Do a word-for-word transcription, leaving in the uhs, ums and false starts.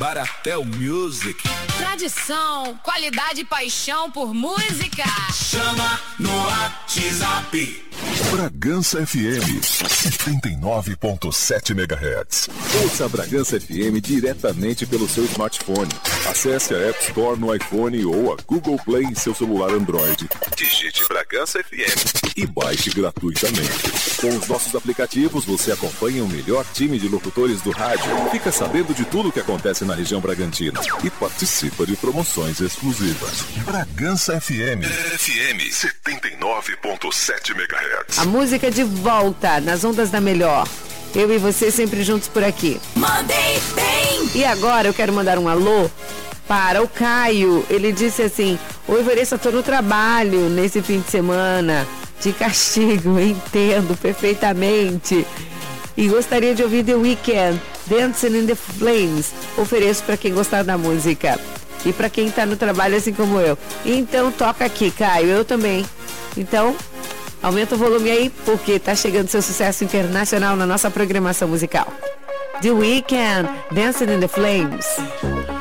Baratel Music. Tradição, qualidade e paixão por música. Chama no WhatsApp. Bragança F M, setenta e nove ponto sete megahertz. Ouça a Bragança F M diretamente pelo seu smartphone. Acesse a App Store no iPhone ou a Google Play em seu celular Android. Digite Bragança F M e baixe gratuitamente. Com os nossos aplicativos, você acompanha o melhor time de locutores do rádio, fica sabendo de tudo o que acontece na região Bragantina e participa de promoções exclusivas. Bragança F M, F M setenta e nove ponto sete megahertz. A música de volta nas ondas da melhor. Eu e você sempre juntos por aqui. Mandei bem. E agora eu quero mandar um alô para o Caio. Ele disse assim: oi, Vanessa, tô no trabalho nesse fim de semana de castigo, entendo perfeitamente. E gostaria de ouvir The Weeknd, Dancing in the Flames. Ofereço para quem gostar da música e para quem tá no trabalho assim como eu. Então toca aqui, Caio, eu também. Então aumenta o volume aí, porque tá chegando seu sucesso internacional na nossa programação musical. The Weeknd, Dancing in the Flames.